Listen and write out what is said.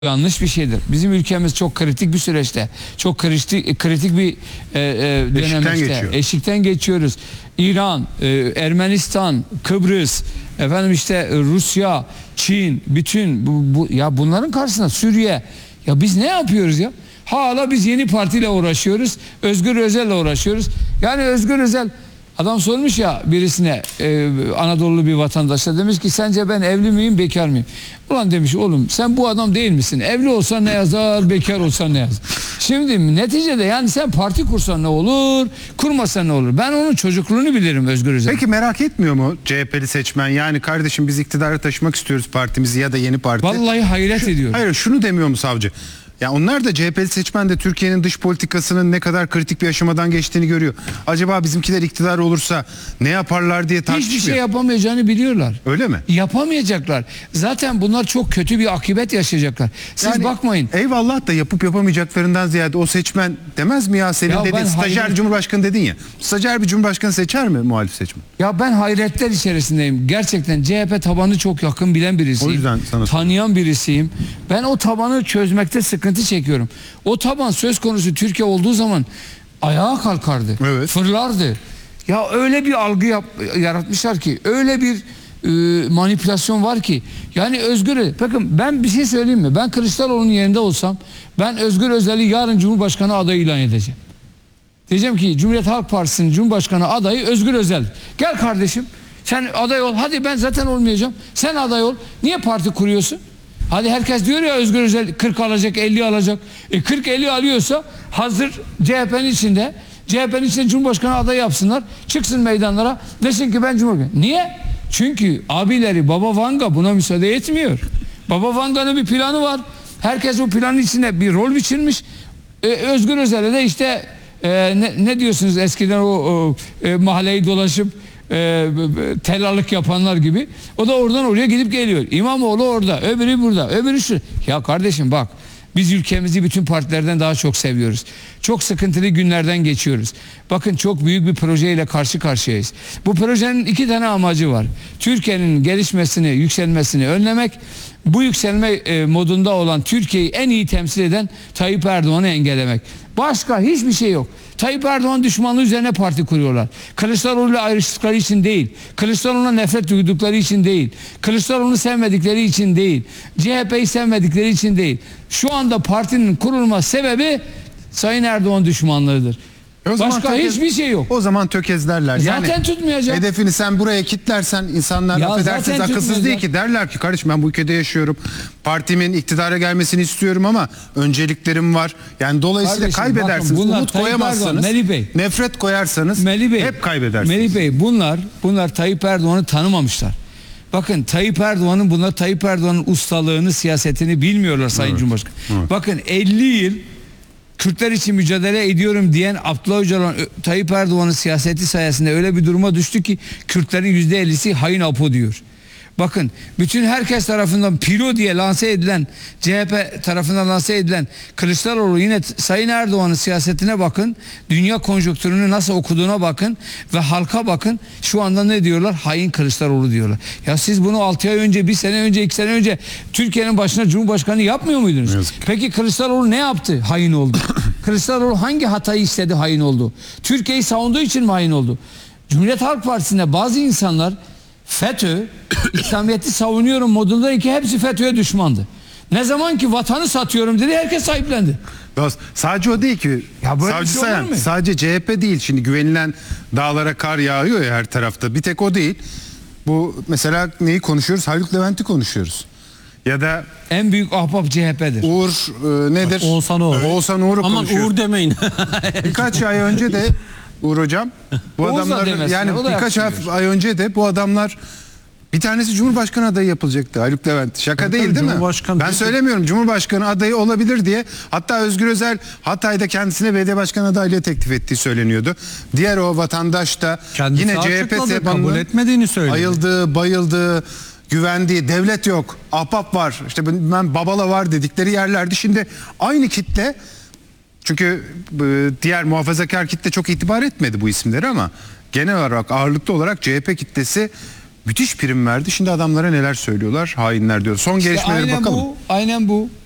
Yanlış bir şeydir. Bizim ülkemiz çok kritik bir süreçte, çok kritik bir dönemde, eşikten geçiyoruz. İran, Ermenistan, Kıbrıs, efendim işte Rusya, Çin, bütün ya bunların karşısında Suriye. Ya biz ne yapıyoruz ya? Hala biz yeni partiyle uğraşıyoruz. Özgür Özel'le uğraşıyoruz. Yani Özgür Özel adam sormuş ya birisine, Anadolu bir vatandaşa, demiş ki sence ben evli miyim bekar mıyım? Ulan demiş oğlum sen bu adam değil misin? Evli olsan ne yazar, bekar olsan ne yazar? Şimdi neticede yani sen parti kursan ne olur, kurmasan ne olur? Ben onun çocukluğunu bilirim Özgür Özel. Peki merak etmiyor mu CHP'li seçmen? Yani kardeşim biz iktidara taşımak istiyoruz partimizi ya da yeni parti. Vallahi hayret ediyorum. Hayır, şunu demiyor mu savcı? Ya onlar da CHP'li seçmen de Türkiye'nin dış politikasının ne kadar kritik bir aşamadan geçtiğini görüyor. Acaba bizimkiler iktidar olursa ne yaparlar diye tartışmıyor. Hiçbir şey yapamayacağını biliyorlar. Öyle mi? Yapamayacaklar. Zaten bunlar çok kötü bir akıbet yaşayacaklar. Siz yani, bakmayın. Eyvallah da yapıp yapamayacaklarından ziyade o seçmen demez mi ya senin dediğin stajyer cumhurbaşkanı dedin ya. Stajyer bir cumhurbaşkanı seçer mi muhalif seçmen? Ya ben hayretler içerisindeyim. Gerçekten CHP tabanı çok yakın bilen birisiyim. O yüzden sana tanıyan birisiyim. Ben o tabanı çözmekte sıkıntı çekiyorum. O taban söz konusu Türkiye olduğu zaman ayağa kalkardı. Evet. Fırlardı. Ya öyle bir algı yaratmışlar ki, öyle bir manipülasyon var ki. Yani bakın ben bir şey söyleyeyim mi? Ben Kılıçdaroğlu'nun yerinde olsam ben Özgür Özel'i yarın Cumhurbaşkanı adayı ilan edeceğim. Diyeceğim ki Cumhuriyet Halk Partisi'nin Cumhurbaşkanı adayı Özgür Özel. Gel kardeşim sen aday ol. Hadi ben zaten olmayacağım. Sen aday ol. Niye parti kuruyorsun? Hadi herkes diyor ya Özgür Özel 40 alacak, 50 alacak. 40-50 alıyorsa hazır CHP'nin içinde Cumhurbaşkanı adayı yapsınlar. Çıksın meydanlara. Desin ki ben Cumhurbaşkanı. Niye? Çünkü abileri Baba Vanga buna müsaade etmiyor. Baba Vanga'nın bir planı var. Herkes o planın içinde bir rol biçilmiş. Özgür Özel'e de işte ne diyorsunuz eskiden o mahalleyi dolaşıp tellallık yapanlar gibi. O da oradan oraya gidip geliyor. İmamoğlu orada, öbürü burada, öbürü şu. Ya kardeşim bak, biz ülkemizi bütün partilerden daha çok seviyoruz. Çok sıkıntılı günlerden geçiyoruz. Bakın çok büyük bir projeyle karşı karşıyayız. Bu projenin 2 tane amacı var. Türkiye'nin gelişmesini, yükselmesini önlemek. Bu yükselme modunda olan Türkiye'yi en iyi temsil eden Tayyip Erdoğan'ı engellemek. Başka hiçbir şey yok. Tayyip Erdoğan düşmanlığı üzerine parti kuruyorlar. Kılıçdaroğlu'yla ayrıştıkları için değil. Kılıçdaroğlu'na nefret duydukları için değil. Kılıçdaroğlu'nu sevmedikleri için değil. CHP'yi sevmedikleri için değil. Şu anda partinin kurulma sebebi Sayın Erdoğan düşmanlığıdır. Başka hiçbir şey yok. O zaman tökezlerler. Zaten yani, tutmayacak. Hedefini sen buraya kitlersen insanlar ya affedersiniz akılsız değil ki. Derler ki kardeşim ben bu ülkede yaşıyorum. Partimin iktidara gelmesini istiyorum ama önceliklerim var. Yani dolayısıyla kardeşim, kaybedersiniz. Bakın, umut koyamazsanız, nefret koyarsanız hep kaybedersiniz. Melih Bey bunlar Tayyip Erdoğan'ı tanımamışlar. Bakın Tayyip Erdoğan'ın ustalığını, siyasetini bilmiyorlar Sayın Cumhurbaşkanı. Evet. Bakın 50 yıl Kürtler için mücadele ediyorum diyen Abdullah Öcalan, Tayyip Erdoğan'ın siyaseti sayesinde öyle bir duruma düştü ki Kürtlerin %50'si hain Apo diyor. Bakın bütün herkes tarafından Piro diye lanse edilen, CHP tarafından lanse edilen Kılıçdaroğlu yine Sayın Erdoğan'ın siyasetine bakın, dünya konjonktürünü nasıl okuduğuna bakın ve halka bakın. Şu anda ne diyorlar? Hain Kılıçdaroğlu diyorlar. Ya siz bunu 6 ay önce, 1 sene önce, 2 sene önce Türkiye'nin başına Cumhurbaşkanı yapmıyor muydunuz? Peki Kılıçdaroğlu ne yaptı? Hain oldu. Kılıçdaroğlu hangi hatayı istedi, hain oldu? Türkiye'yi savunduğu için mi hain oldu? Cumhuriyet Halk Partisi'nde bazı insanlar FETÖ, İslamiyet'i savunuyorum modundayken hepsi FETÖ'ye düşmandı. Ne zaman ki vatanı satıyorum dedi herkes sahiplendi. Sadece o değil ki. Savcı Sayan, sadece CHP değil. Şimdi güvenilen dağlara kar yağıyor ya her tarafta. Bir tek o değil. Bu mesela neyi konuşuyoruz? Haluk Levent'i konuşuyoruz. Ya da en büyük ahbap CHP'dir. Uğur nedir? Oğuzhan Uğur. Oğuzhan Uğur'u konuşuyoruz. Aman Uğur demeyin. Birkaç ay önce de Uğur hocam bu adamlar yani birkaç ay önce de bu adamlar bir tanesi Cumhurbaşkanı adayı yapılacaktı Haluk Levent. Şaka değil mi? Ben söylemiyorum. Cumhurbaşkanı adayı olabilir diye. Hatta Özgür Özel Hatay'da kendisine belediye başkanı adaylığı teklif ettiği söyleniyor. Diğer o vatandaş da kendisi yine CHP kabul etmediğini söyledi. Ayıldığı, bayıldığı, güvendiği, devlet yok, ahbap var, işte ben babala var dedikleri yerlerdi. Şimdi aynı kitle, çünkü diğer muhafazakar kitle çok itibar etmedi bu isimleri ama genel olarak ağırlıklı olarak CHP kitlesi müthiş prim verdi. Şimdi adamlara neler söylüyorlar? Hainler diyor. Son gelişmelere bakalım. Aynen bu.